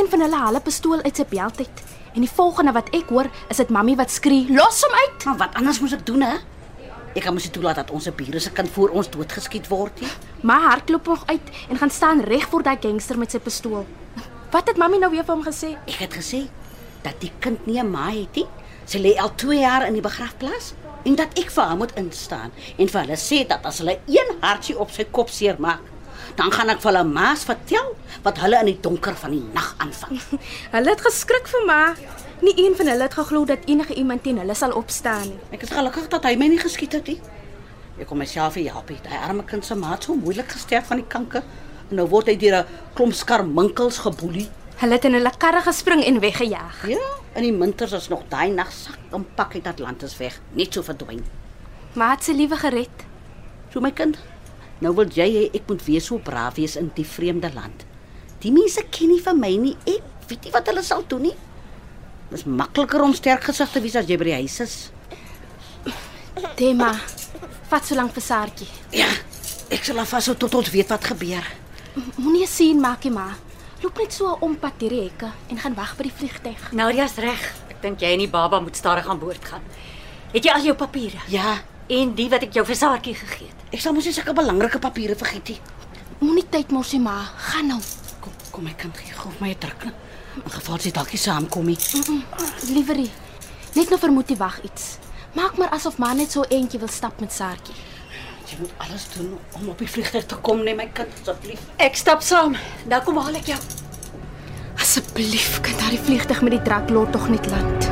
van hulle haal 'n pistool uit sy belt uit. En die volgende wat ek hoor, is dit mammie wat skree, "Los hom uit!" Maar wat anders moes ek doen, hè? Ek kan mos nie toelaat dat ons bure se kind voor ons doodgeskiet word nie. Maar hardloop nog uit en gaan staan reg voor daai gangster met sy pistool. Wat het mammie nou weer vir hom gesê? Ek het gesê dat die kind nie 'n ma het nie. Sy lê al 2 jaar in die begrafplaas en dat ek vir haar moet instaan en vir hulle sê dat as hulle een hartjie op sy kop seermaak, dan gaan ek vir hulle maas vertel wat hulle in die donker van die nag aanvang. Hulle het geskrik vir ma. Nie een van hulle het geglo dat enige iemand teen hulle sal opstaan nie. Ek is gelukkig dat hy my nie geskiet het nie. Ek kom myself help. Daai arme kind se maat so moeilik gesterf van die kanker. En nou word hy deur 'n klomp skarminkels geboelie. Hulle het in hulle karre gespring en weggejaag. Ja, in die winters is nog daai nag sak en pak uit Atlantis weg, net so verdwyn. Maar het sy liewe gered. So my kind, nou wil jy hê ek moet weer so braaf wees in die vreemde land. Die mense ken nie van my nie. Ek weet nie wat hulle sal doen nie. Dis makliker om sterk gesig te wees as jy by die huis is. Tema, vat so lank vir Saartjie. Ja, ek sal afhou tot ons weet wat gebeur. Moenie 'n sien maak nie, ma. Loop net so 'n ompad deur die hekke en gaan wag vir die vliegtyg. Nadia's reg. Ek dink jy en die baba moet stadig aan boord gaan. Het jy al jou papiere? Ja, En die wat ek jou vir Saartjie gegee het? ek sal mos nie sulke belangrike papiere vergeet nie. Moenie tyd mors nie, ma. Gaan nou. Kom my kind, gee gou vir my 'n druk. In geval sy dalk nie saamkom nie. Lieverie, net nou vermoed jy wag iets. Maak maar asof ma net so eentjie wil stap met Saartjie. Jy moet alles doen om op die vliegtuig te kom, nee my kind, asseblief. Ek stap saam. Nou kom haal ek jou. Asseblief, kan daardie vliegtyg met die draklot tog net land.